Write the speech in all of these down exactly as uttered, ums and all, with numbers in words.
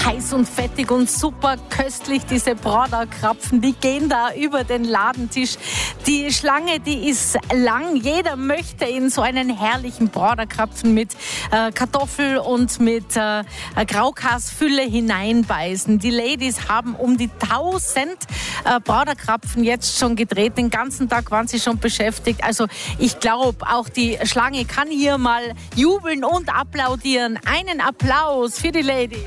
heiß und fettig und super köstlich, diese Bräuderkrapfen, die gehen da über den Ladentisch. Die Schlange, die ist lang. Jeder möchte in so einen herrlichen Bräuderkrapfen mit äh, Kartoffel und mit äh, Graukasfülle hineinbeißen. Die Ladies haben um die tausend äh, Bräuderkrapfen jetzt schon gedreht. Den ganzen Tag waren sie schon beschäftigt. Also ich glaube, auch die Schlange kann hier mal jubeln und applaudieren. Einen Applaus für die Ladies.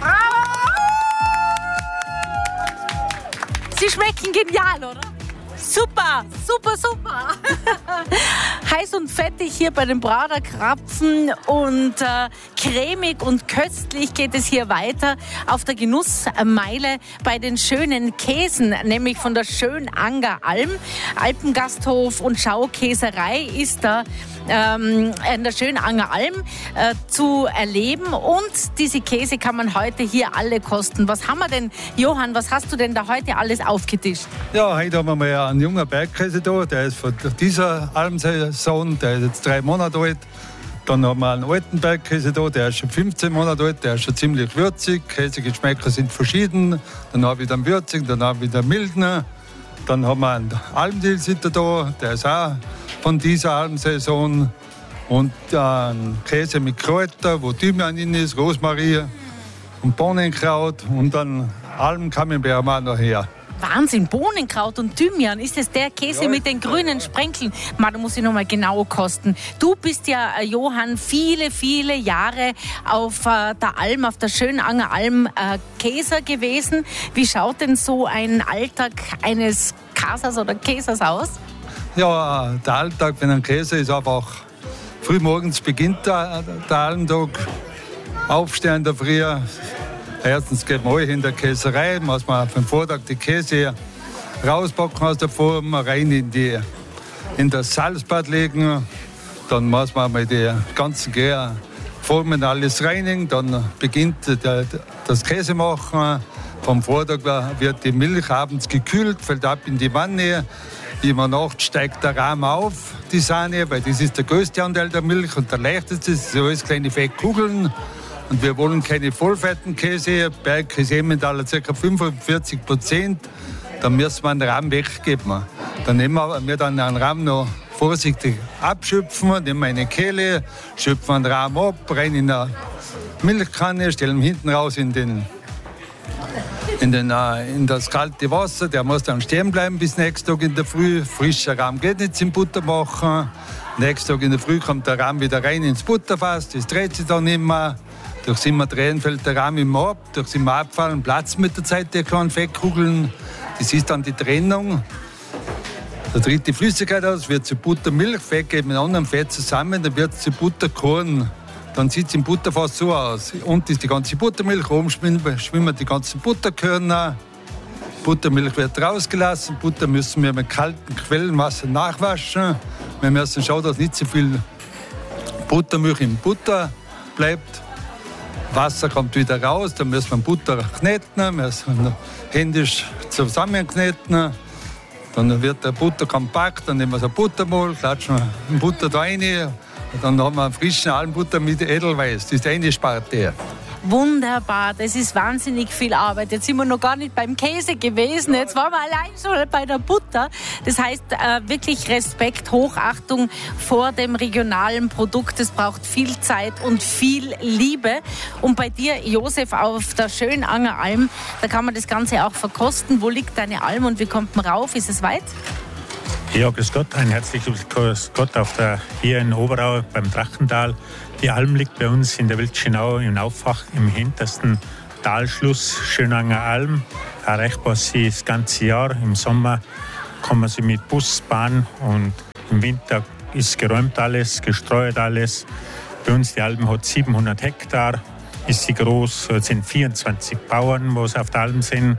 Sie schmecken genial, oder? Super, super, super. Heiß und fettig hier bei den Bräuderkrapfen und äh, cremig und köstlich geht es hier weiter auf der Genussmeile bei den schönen Käsen, nämlich von der Schönanger Alm. Alpengasthof und Schaukäserei ist da ähm, in der Schönanger Alm äh, zu erleben und diese Käse kann man heute hier alle kosten. Was haben wir denn, Johann, was hast du denn da heute alles aufgetischt? Ja, heute haben wir mal einen jungen Bergkäse da, der ist von dieser Almsaison, der ist jetzt drei Monate alt. Dann haben wir einen alten Bergkäse da, der ist schon fünfzehn Monate alt, der ist schon ziemlich würzig. Käsegeschmäcker sind verschieden. Dann habe ich den würzigen, dann habe ich den milden. Dann haben wir einen Almdilsitter da, der ist auch von dieser Almsaison. Und einen Käse mit Kräutern, wo Thymian drin ist, Rosmarin und Bohnenkraut. Und dann Alm-Camembert haben wir auch noch her. Wahnsinn, Bohnenkraut und Thymian. Ist das der Käse ja, mit den grünen Sprenkeln? Man, da muss ich noch mal genau kosten. Du bist ja, Johann, viele, viele Jahre auf äh, der Alm, auf der Schönanger Alm äh, Käser gewesen. Wie schaut denn so ein Alltag eines Kasers oder Käsers aus? Ja, der Alltag für einen Käse ist einfach, früh morgens beginnt der, der Almtag. Aufstehen in der Früh. Erstens geht man in der Käserei, muss man vom Vortag die Käse rauspacken aus der Form, rein in, die, in das Salzbad legen. Dann muss man mal die ganzen Formen alles reinigen. Dann beginnt der, das Käse machen. Vom Vortag wird die Milch abends gekühlt, fällt ab in die Wanne. Über Nacht steigt der Rahm auf, die Sahne, weil das ist der größte Anteil der Milch und der leichteste. Das sind alles kleine Fettkugeln. Und wir wollen keine vollfetten Käse. Bergkäse Emmentaler ca. fünfundvierzig Prozent. Dann müssen wir den Rahm weggeben. Dann nehmen wir dann den Rahm noch vorsichtig abschöpfen, nehmen wir eine Kehle, schöpfen den Rahm ab, rein in eine Milchkanne, stellen ihn hinten raus in, den, in, den, in das kalte Wasser. Der muss dann stehen bleiben bis nächsten Tag in der Früh. Frischer Rahm geht nicht zum Butter machen. Nächsten Tag in der Früh kommt der Rahm wieder rein ins Butterfass. Das dreht sich dann immer. Durch immer drehen fällt der Rahm immer ab, durch immer abfallen, platzt mit der Zeit die kleinen Fettkugeln. Das ist dann die Trennung. Da tritt die Flüssigkeit aus, wird zu Butter, Milch, Fett geht mit anderem Fett zusammen, dann wird es zu Butterkorn. Dann sieht es im Butterfass so aus. Unten ist die ganze Buttermilch, oben schwimmen, schwimmen die ganzen Butterkörner. Buttermilch wird rausgelassen, Butter müssen wir mit kaltem Quellenwasser nachwaschen. Wir müssen schauen, dass nicht so viel Buttermilch im Butter bleibt. Wasser kommt wieder raus, dann müssen wir Butter kneten, müssen händisch zusammenkneten. Dann wird der Butter kompakt, dann nehmen wir so ein Buttermol, klatschen wir Butter da rein. Und dann haben wir einen frischen Almbutter mit Edelweiß. Das ist eine Sparte. Wunderbar, das ist wahnsinnig viel Arbeit. Jetzt sind wir noch gar nicht beim Käse gewesen, jetzt waren wir allein schon bei der Butter. Das heißt, äh, wirklich Respekt, Hochachtung vor dem regionalen Produkt. Es braucht viel Zeit und viel Liebe. Und bei dir, Josef, auf der Schönanger Alm, da kann man das Ganze auch verkosten. Wo liegt deine Alm und wie kommt man rauf? Ist es weit? Ja, grüß Gott, ein herzliches Grüß Gott auf der, hier in Oberau beim Drachental. Die Alm liegt bei uns in der Wildschenau im Auffach im hintersten Talschluss Schönanger Alm. Erreichbar sie das ganze Jahr. Im Sommer kommen sie mit Bus, Bahn und im Winter ist geräumt alles, gestreut alles. Bei uns die Alm hat siebenhundert Hektar, ist sie groß, es sind vierundzwanzig Bauern, die auf der Alm sind.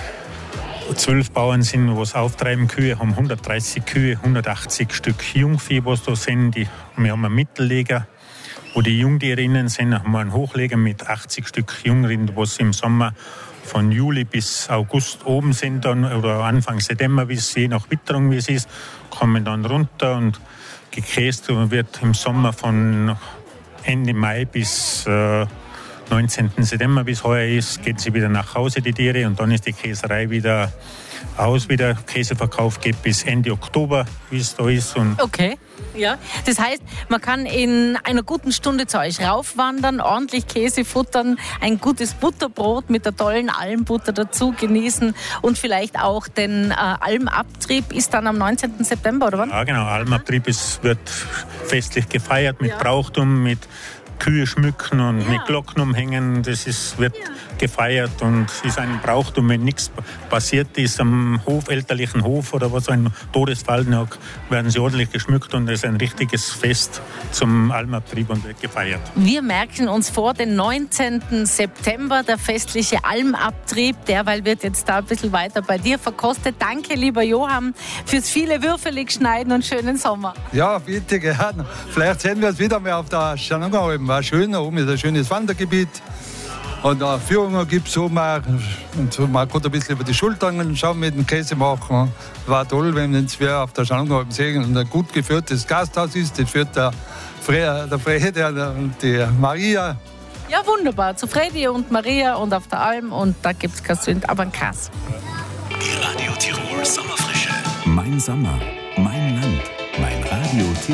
Zwölf Bauern sind, was auftreiben Kühe, haben hundertdreißig Kühe, hundertachtzig Stück Jungvieh, was da sind. Die, wir haben einen Mittelleger, wo die Jungtierinnen sind. Haben wir einen Hochleger mit achtzig Stück Jungrind, was im Sommer von Juli bis August oben sind dann, oder Anfang September, wie es je nach Witterung wie es ist, kommen dann runter und gekäst und wird im Sommer von Ende Mai bis äh, neunzehnten September bis heuer ist, gehen sie wieder nach Hause, die Tiere, und dann ist die Käserei wieder aus. Wieder Käseverkauf geht bis Ende Oktober, wie es da ist. Und okay, ja. Das heißt, man kann in einer guten Stunde zu euch raufwandern, ordentlich Käse futtern, ein gutes Butterbrot mit der tollen Almbutter dazu genießen und vielleicht auch den äh, Almabtrieb ist dann am neunzehnten September, oder wann? Ja, genau. Almabtrieb ist, wird festlich gefeiert mit ja. Brauchtum, mit Kühe schmücken und ja. mit Glocken umhängen. Das ist, wird ja. gefeiert und ist ein Brauchtum. Wenn nichts passiert ist am Hof, elterlichen Hof oder was, ein Todesfall, werden sie ordentlich geschmückt und es ist ein richtiges Fest zum Almabtrieb und wird gefeiert. Wir merken uns vor den neunzehnten September, der festliche Almabtrieb. Derweil wird jetzt da ein bisschen weiter bei dir verkostet. Danke, lieber Johann, fürs viele Würfelig schneiden und schönen Sommer. Ja, bitte gerne. Vielleicht sehen wir es wieder mal auf der Schanunga-Alm. War schön, da oben ist ein schönes Wandergebiet. Und uh, Führungen gibt es so mal. Und so, man konnte ein bisschen über die Schultern schauen mit dem Käse machen. War toll, wenn wir auf der Schanunga-Alm sehen und ein gut geführtes Gasthaus ist. Das führt der Fre der Frede und die Maria. Ja, wunderbar. Zu Fredi und Maria und auf der Alm. Und da gibt es kein Sünd, aber ein Kass. Die Radio Tirol Sommerfrische. Mein Sommer, mein Land, mein Radio Tirol.